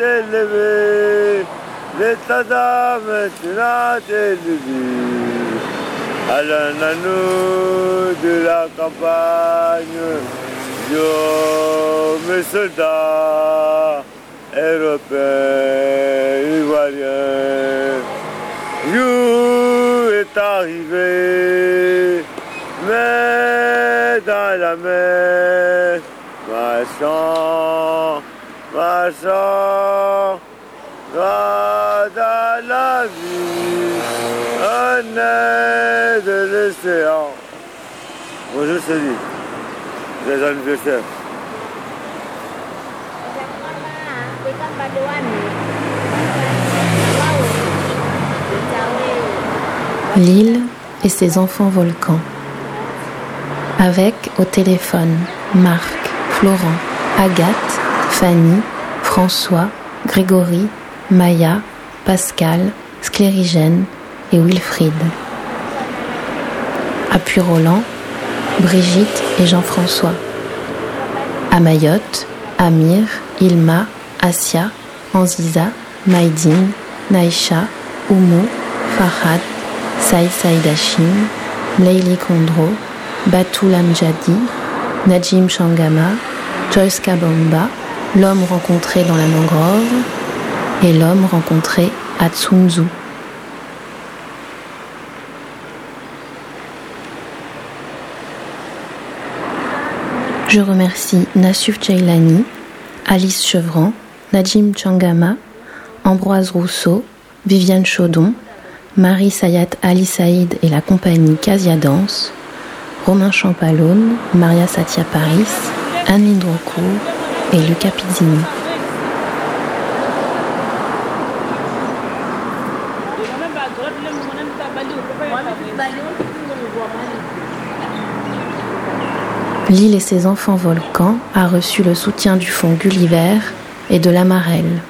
Élevé, l'état d'âme sera élevé. À l'anneau de la campagne, yo, mes soldats européens, ivoiriens, you est arrivé, mais dans la mer, marchand, dans la vie, un air de l'océan. Bonjour Céline, les anniversaires. L'île et ses enfants volcans. Avec au téléphone Marc, Florent, Agathe, Fanny, François, Grégory, Maya, Pascal, Sclérigène et Wilfried. À Puyroland, Brigitte et Jean-François. À Mayotte, Amir, Ilma, Asia, Anziza, Maïdine, Naïcha, Oumou, Farhad, Saïd Saïdachine, Leili Kondro, Batul Amjadi, Najim Changama, Joyce Kabamba, l'homme rencontré dans la mangrove et l'homme rencontré à Tsunzu. Je remercie Nassuf Jailani, Alice Chevran, Najim Changama, Ambroise Rousseau, Viviane Chaudon, Marie Sayat Ali Saïd et la compagnie Casia Danse, Romain Champalone, Maria Satia Paris, Anne Lindrocourt et Luca Pizzini. L'île et ses enfants volcans a reçu le soutien du Fonds Gulliver et de l'Amarelle.